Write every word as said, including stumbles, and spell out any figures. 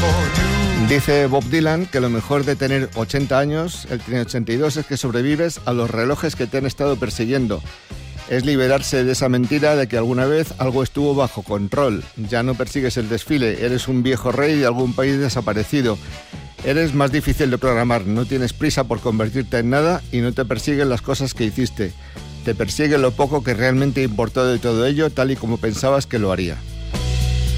Dice Bob Dylan que lo mejor de tener ochenta años, él tiene ochenta y dos, es que sobrevives a los relojes que te han estado persiguiendo. Es liberarse de esa mentira de que alguna vez algo estuvo bajo control. Ya no persigues el desfile, eres un viejo rey de algún país desaparecido. Eres más difícil de programar, no tienes prisa por convertirte en nada y no te persiguen las cosas que hiciste. Te persigue lo poco que realmente importó de todo ello, tal y como pensabas que lo haría.